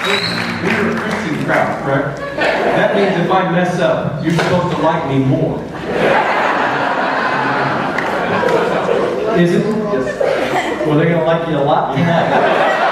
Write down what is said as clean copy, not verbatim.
We're a Christian crowd, correct? That means if I mess up, you're supposed to like me more. Is it? Yes. Well, they're going to like you a lot tonight.